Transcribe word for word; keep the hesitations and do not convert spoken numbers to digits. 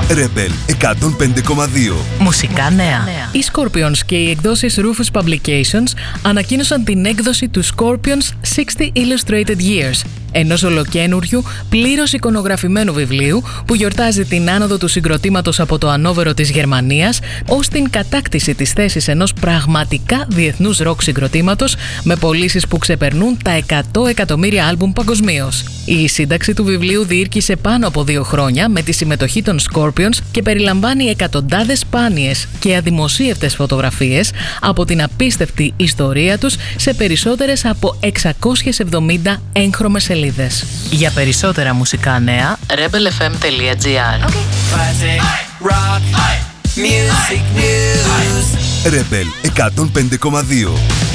Rebel εκατόν πέντε κόμμα δύο. Μουσικά νέα. Οι Scorpions και οι εκδόσεις Rufus Publications ανακοίνωσαν την έκδοση του Scorpions εξήντα Illustrated Years, ενός ολοκένουριου, πλήρως εικονογραφημένου βιβλίου που γιορτάζει την άνοδο του συγκροτήματος από το ανώβερο της Γερμανίας ως την κατάκτηση της θέσης ενός πραγματικά διεθνούς ροκ συγκροτήματος με πωλήσεις που ξεπερνούν τα εκατό εκατομμύρια άλμπουμ παγκοσμίως. Η σύνταξη του βιβλίου διήρκησε πάνω από δύο χρόνια με τη συμμετοχή των Scorpions και περιλαμβάνει εκατοντάδες σπάνιες και αδημοσίευτες φωτογραφίες από την απίστευτη ιστορία τους σε περισσότερες από εξακόσιες εβδομήντα έγχρωμες σελίδες. Για περισσότερα μουσικά νέα, rebel f m τελεία g r. Rebel εκατόν πέντε κόμμα δύο.